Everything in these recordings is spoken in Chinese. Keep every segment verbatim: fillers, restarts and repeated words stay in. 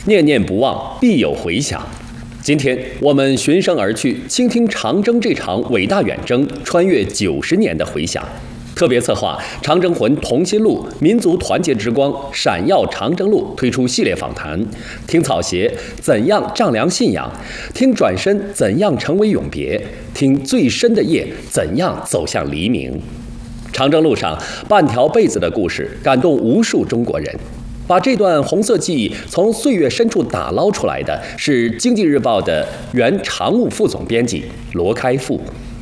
念念不忘，必有回响。今天我们循声而去，倾听长征这场伟大远征穿越九十年的回响。特别策划《长征魂同心路》民族团结之光闪耀长征路推出系列访谈，听草鞋怎样丈量信仰，听转身怎样成为永别，听最深的夜怎样走向黎明。长征路上半条被子的故事感动无数中国人。把这段红色记忆从岁月深处打捞出来的是《经济日报》的原常务副总编辑罗开复。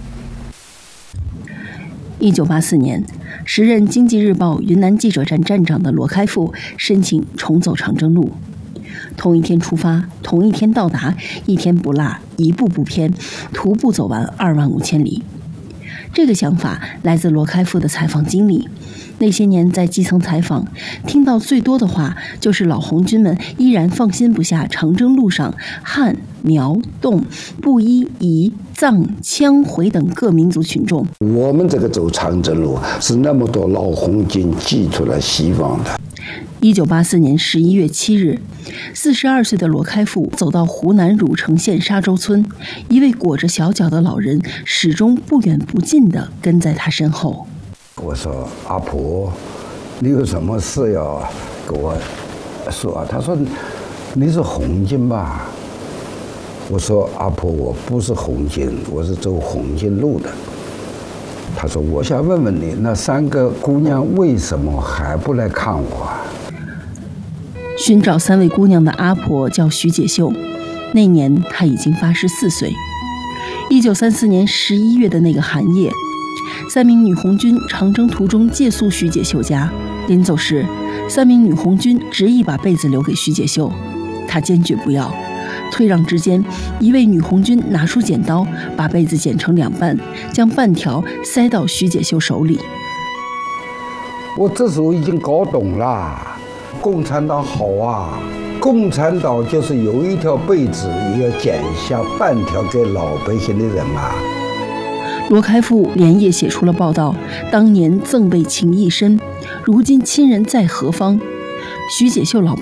一九八四年，时任《经济日报》云南记者站站长的罗开复申请重走长征路，同一天出发，同一天到达，一天不落，一步不偏，徒步走完二万五千里。这个想法来自罗开复的采访经历。那些年在基层采访，听到最多的话就是老红军们依然放心不下长征路上汉、苗、侗、布依、彝、藏、羌、回等各民族群众。 我们这个走长征路是那么多老红军寄出了希望的。 一九八四年十一月七日，四十二岁的罗开复走到湖南汝城县沙洲村，一位裹着小脚的老人始终不远不近地跟在他身后。 我说：“阿婆，你有什么事要跟我说？”他说：“你是红军吧？”我说：“阿婆，我不是红军，我是走红军路的。”他说：“我想问问你，那三个姑娘为什么还不来看我啊？” 寻找三位姑娘的阿婆叫徐解秀，那年她已经八十四岁。一九三四年十一月的那个寒夜，三名女红军长征途中借宿徐解秀家，临走时，三名女红军执意把被子留给徐解秀，她坚决不要。退让之间，一位女红军拿出剪刀，把被子剪成两半，将半条塞到徐解秀手里。 我这时候已经搞懂了，共产党好啊！共产党就是有一条被子也要剪下半条给老百姓的人啊！ 罗开复连夜写出了报道，当年赠备情谊深，如今亲人在何方？徐解秀老